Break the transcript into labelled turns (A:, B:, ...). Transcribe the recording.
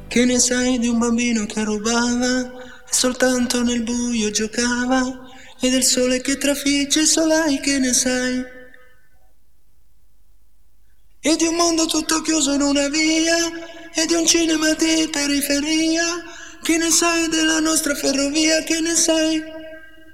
A: Che ne sai di un bambino che rubava e soltanto nel buio giocava? E del sole che trafigge il solai, che ne sai? E di un mondo tutto chiuso in una via, e di un cinema di periferia. Che ne sai della nostra ferrovia, che ne sai?